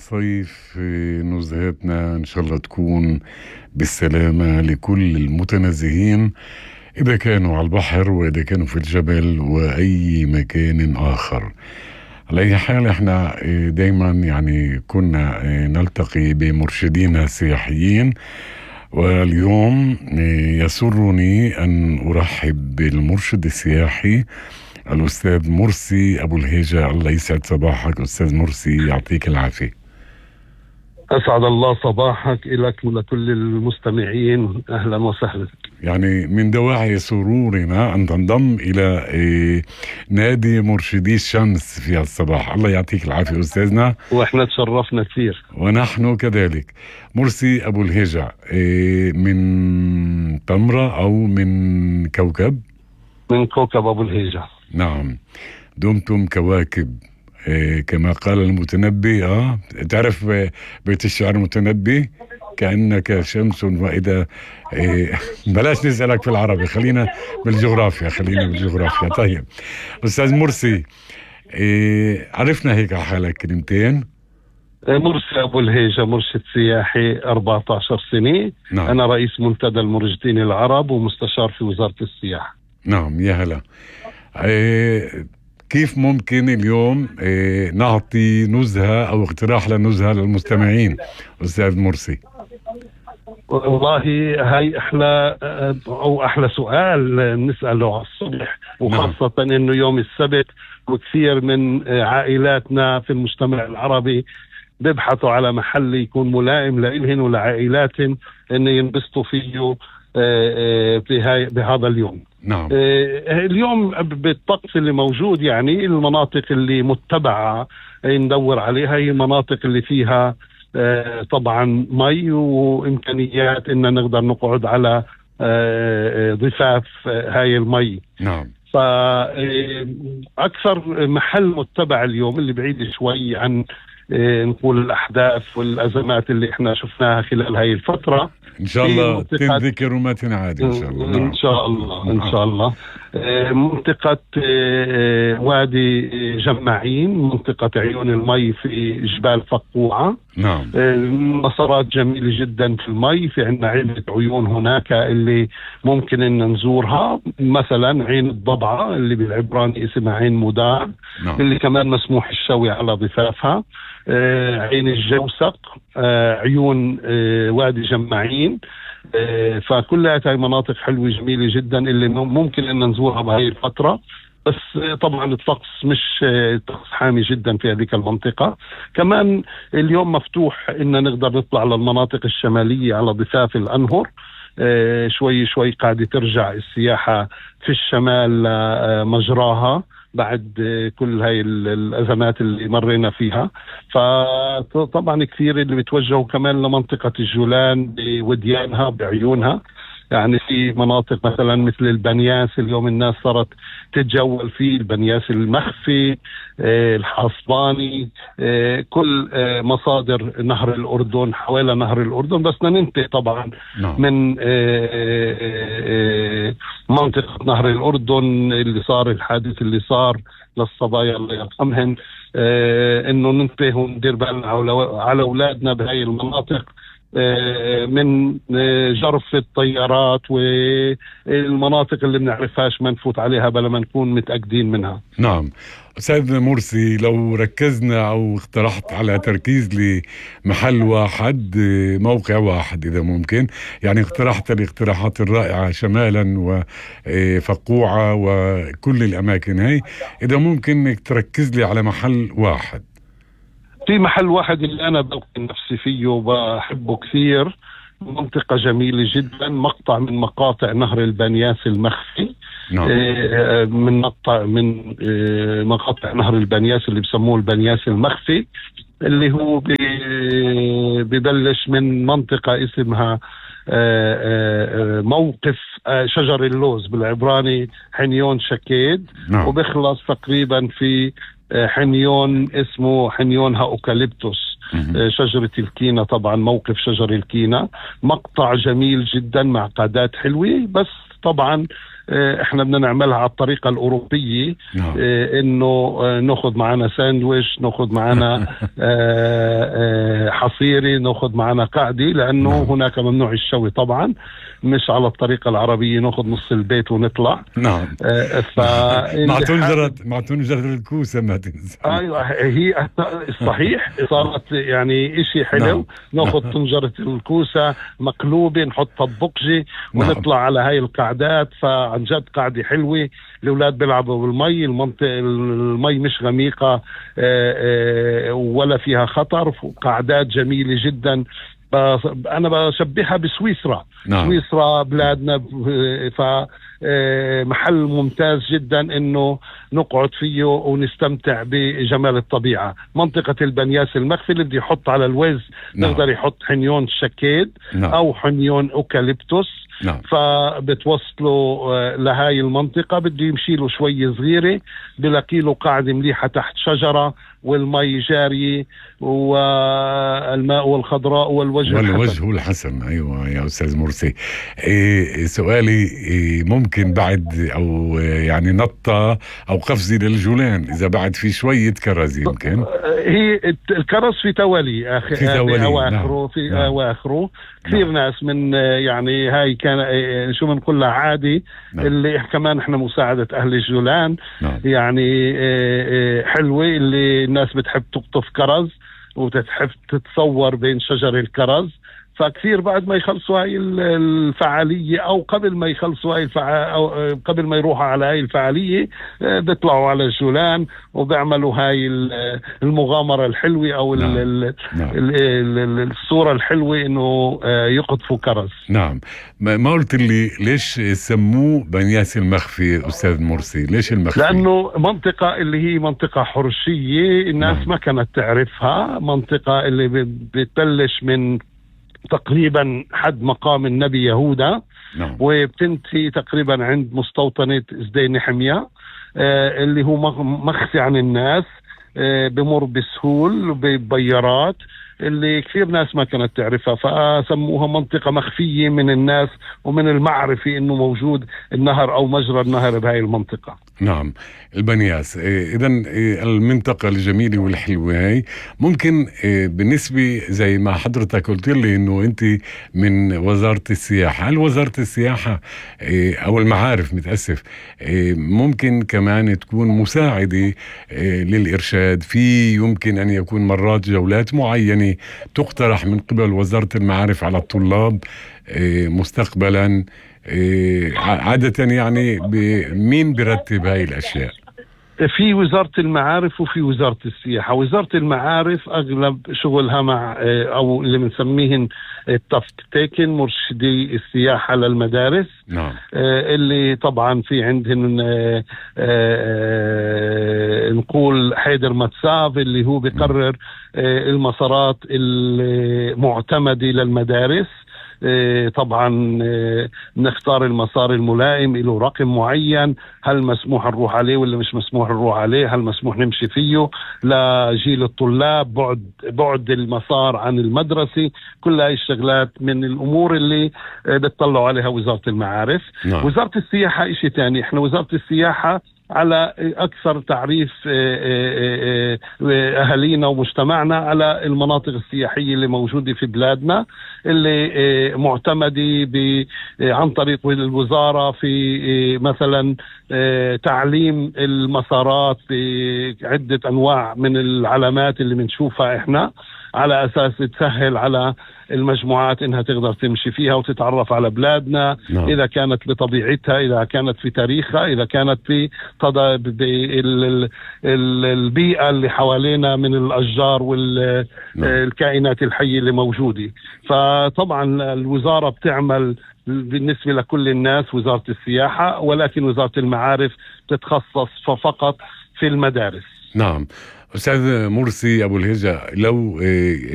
صيف نزهتنا إن شاء الله تكون بالسلامة لكل المتنزهين، إذا كانوا على البحر وإذا كانوا في الجبل وأي مكان آخر. على أي حال إحنا دايما يعني كنا نلتقي بمرشدين سياحيين، واليوم يسرني أن أرحب بالمرشد السياحي الأستاذ مرسي أبو الهيجة. الله يسعد صباحك أستاذ مرسي، يعطيك العافية. أسعد الله صباحك لك ولكل المستمعين، أهلا وسهلا. يعني من دواعي سرورنا أن تنضم إلى نادي مرشدي الشمس في الصباح. الله يعطيك العافية أستاذنا، وإحنا تشرفنا كثير. ونحن كذلك. مرسي أبو الهيجة من تمرة أو من كوكب؟ من كوكب أبو الهيجة. نعم، دمتم كواكب كما قال المتنبي. تعرف بيت الشعر المتنبي؟ كأنك شمس وإذا بلاش نسألك في العربي، خلينا بالجغرافيا. طيب أستاذ مرسي، عرفنا هيك على حالك كلمتين. مرسي أبو الهيجة، مرشد سياحي 14 سنة. نعم. أنا رئيس منتدى المرشدين العرب ومستشار في وزارة السياحة. نعم، يا هلا. كيف ممكن اليوم نعطي نزهة أو اقتراح لنزهة للمستمعين أستاذ مرسي؟ والله هاي أحلى سؤال نسأله على الصبح، وخاصة إنه يوم السبت وكثير من عائلاتنا في المجتمع العربي بيبحثوا على محل يكون ملائم لإلهن ولعائلاتهم إن ينبسطوا فيه بهذا اليوم. نعم. اليوم بالطقس اللي موجود، يعني المناطق اللي متبعة ندور عليها هي المناطق اللي فيها طبعا مي وإمكانيات إن نقدر نقعد على ضفاف هاي المي. نعم. فأكثر محل متبع اليوم اللي بعيد شوي عن نقول الأحداث والأزمات اللي احنا شفناها خلال هاي الفترة، إن شاء الله تنذكر وما تنعاد إن شاء الله. إن شاء الله. إن شاء الله. منطقة وادي جماعين، منطقة عيون المي في جبال فقوعة. نعم. مسارات جميلة جدا في المي، في عندنا عدة عيون هناك اللي ممكن إن نزورها، مثلا عين الضبعة اللي بالعبراني اسمها عين مودار. نعم. اللي كمان مسموح الشوي على ضفافها. عين الجوسق، عيون وادي جماعين. فكلها هاي مناطق حلوة جميلة جدا اللي ممكن ان نزورها بهاي الفترة، بس طبعا الطقس مش طقس حامي جدا في هذيك المنطقة. كمان اليوم مفتوح ان نقدر نطلع للمناطق الشمالية على ضفاف الانهر. شوي شوي قاعدة ترجع السياحة في الشمال مجراها بعد كل هاي الأزمات اللي مرينا فيها. فطبعا كثير اللي بتوجهوا كمان لمنطقة الجولان بوديانها بعيونها، يعني في مناطق مثلا مثل البنياس اليوم الناس صارت تتجول فيه، البنياس المخفي، الحصباني، كل مصادر نهر الأردن، حوالي نهر الأردن. بس ننتهي طبعا من منطقة نهر الأردن اللي صار الحادث اللي صار للصبايا الله يرحمهن، انه ننتهي وندير بالنا على اولادنا بهاي المناطق من جرف الطيارات والمناطق اللي بنعرفهاش ما نفوت عليها بلا ما نكون متأكدين منها. نعم. أستاذ مرسي، لو ركزنا أو اقترحت على تركيز لمحل واحد، موقع واحد إذا ممكن، يعني اقترحت الاقتراحات الرائعة شمالا وفقوعة وكل الأماكن هاي، إذا ممكن إنك تركز لي على محل واحد. في محل واحد اللي أنا بلقي نفسي فيه وبحبه كثير، منطقة جميلة جدا، مقطع من مقاطع نهر البنياس المخفي. نعم. من مقاطع نهر البنياس اللي بسموه البنياس المخفي، اللي هو ببلش من منطقة اسمها موقف شجر اللوز بالعبراني حنيون شكيد. نعم. وبخلص تقريبا في حنيون اسمه حنيون هاوكاليبتوس، شجرة الكينة. طبعا موقف شجر الكينة مقطع جميل جدا مع قادات حلوة، بس طبعا احنا بدنا نعملها على الطريقة الأوروبية. نعم. انه ناخذ معنا ساندويش، ناخذ معنا حصيري، ناخذ معنا قعدة، لأنه نعم. هناك ممنوع الشوي طبعا، مش على الطريقة العربية ناخذ نص البيت ونطلع. نعم. مع تنجرة الكوسة ما تنسى. ايوه هي صحيح، صارت يعني اشي حلو. نعم. ناخذ طنجرة الكوسة مقلوبة، نحطها ببقجة ونطلع على هاي القعدات. فعن جد قعدة حلوة، الاولاد بيلعبوا بالمي، المي مش غميقة ولا فيها خطر، قعدات جميلة جدا. أنا بشبهها بسويسرا. نعم. سويسرا بلادنا، محل ممتاز جدا إنه نقعد فيه ونستمتع بجمال الطبيعة. منطقة البنياس المخفي اللي بدي يحط على الويز، نعم. نقدر يحط حنيون شكيد. نعم. أو حنيون أوكاليبتوس. نعم. فبتوصلوا لهاي المنطقة، بده يمشي له شوي صغيرة، بلاقي له قاعدة مليحة تحت شجرة، والمي جارية، والماء والخضراء والوجه الحسن. أيوة يا أستاذ مرسي. سؤالي ممكن بعد أو يعني نطة أو قفزة للجولان إذا بعد في شوية كرز يمكن؟ هي الكرز في توالي أواخره. في نعم. أواخره كثير. نعم. ناس من يعني هاي كان شو بنقول لها عادي. نعم. اللي كمان احنا مساعدة أهل الجولان. نعم. يعني حلوة، اللي الناس بتحب تقطف كرز وبتحب تتصور بين شجر الكرز. فكثير بعد ما يخلصوا هاي الفعالية، أو قبل ما يخلصوا هاي أو قبل ما يروحوا على هاي الفعالية، بيطلعوا على الجولان وبيعملوا هاي المغامرة الحلوة، أو نعم. الصورة الحلوة إنه يقطفوا كرز. نعم. ما قلت لي ليش سموه بنياس المخفي أستاذ مرسي؟ ليش المخفي؟ لأنه منطقة اللي هي منطقة حرشية، الناس نعم. ما كانت تعرفها. منطقة اللي بتبلش من تقريبا حد مقام النبي يهوذا. نعم. وبتنتهي تقريبا عند مستوطنة زدي نحمية، اللي هو مخفي عن الناس، بمر بسهول وببيارات، اللي كثير ناس ما كانت تعرفها. فسموها منطقة مخفية من الناس ومن المعرفة إنه موجود النهر أو مجرى النهر بهاي المنطقة. نعم. البنياس. إذن المنطقة الجميلة والحلوة هاي ممكن بالنسبة زي ما حضرتك قلت لي إنه أنت من وزارة السياحة. هل وزارة السياحة أو المعارف متأسف ممكن كمان تكون مساعدة للإرشاد في، يمكن أن يكون مرات جولات معينة تقترح من قبل وزارة المعارف على الطلاب مستقبلا؟ عادة يعني مين برتب هاي الأشياء؟ في وزارة المعارف وفي وزارة السياحة. وزارة المعارف أغلب شغلها مع أو اللي بنسميهن التفتيكن، مرشدي السياحة للمدارس. نعم. اللي طبعا في عندهم نقول حيدر متساف، اللي هو بيقرر المسارات المعتمدة للمدارس. طبعا نختار المسار الملائم له رقم معين، هل مسموح نروح عليه ولا مش مسموح نروح عليه، هل مسموح نمشي فيه لجيل الطلاب، بعد المسار عن المدرسة. كل هاي الشغلات من الأمور اللي بتطلعوا عليها وزارة المعارف. نعم. وزارة السياحة إشي تاني. احنا وزارة السياحة على أكثر تعريف أهالينا ومجتمعنا على المناطق السياحية اللي موجودة في بلادنا، اللي معتمدة عن طريق الوزارة في مثلا تعليم المسارات بعدة أنواع من العلامات اللي بنشوفها إحنا، على أساس تسهل على المجموعات إنها تقدر تمشي فيها وتتعرف على بلادنا. نعم. إذا كانت بطبيعتها، إذا كانت في تاريخها، إذا كانت في البيئة اللي حوالينا من الأشجار والكائنات الحية اللي موجودة. فطبعا الوزارة بتعمل بالنسبة لكل الناس وزارة السياحة، ولكن وزارة المعارف تتخصص فقط في المدارس. نعم. أستاذ مرسي أبو الهجة، لو